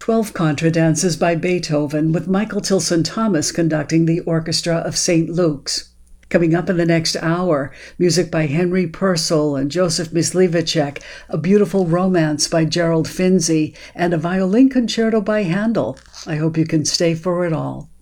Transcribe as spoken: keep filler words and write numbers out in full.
twelve Contradances by Beethoven, with Michael Tilson Thomas conducting the Orchestra of Saint Luke's. Coming up in the next hour, music by Henry Purcell and Joseph Myslivacek, a beautiful romance by Gerald Finzi, and a violin concerto by Handel. I hope you can stay for it all.